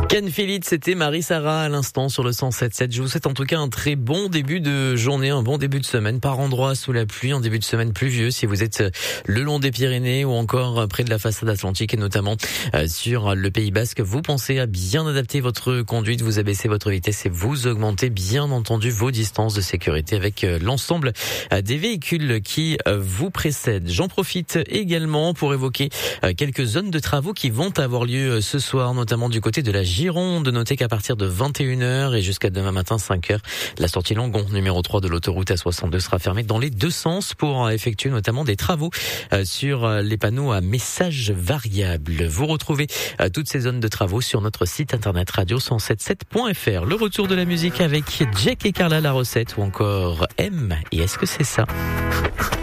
Ken Phillips, c'était Marie-Sara à l'instant sur le 107.7. Je vous souhaite en tout cas un très bon début de journée, un bon début de semaine. Par endroits sous la pluie, un début de semaine pluvieux si vous êtes le long des Pyrénées ou encore près de la façade atlantique et notamment sur le Pays Basque. Vous pensez à bien adapter votre conduite, vous abaissez votre vitesse et vous augmentez bien entendu vos distances de sécurité avec l'ensemble des véhicules qui vous précèdent. J'en profite également pour évoquer quelques zones de travaux qui vont avoir lieu ce soir, notamment du côté de la Gironde. Notez qu'à partir de 21h et jusqu'à demain matin 5h, la sortie Langon numéro 3 de l'autoroute A62 sera fermée dans les deux sens pour effectuer notamment des travaux sur les panneaux à messages variables. Vous retrouvez toutes ces zones de travaux sur notre site internet radio177.fr. Le retour de la musique avec Jack et Carla, la recette ou encore M. Et est-ce que c'est ça ?